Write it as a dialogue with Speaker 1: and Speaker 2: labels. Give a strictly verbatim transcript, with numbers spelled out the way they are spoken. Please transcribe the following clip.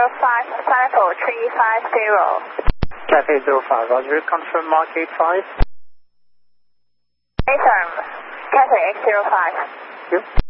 Speaker 1: zero five, sign for three five zero.
Speaker 2: Cathay zero five, Roger. Confirm Mark eight five.
Speaker 1: Affirm. Cathay X zero five.
Speaker 2: Thank you.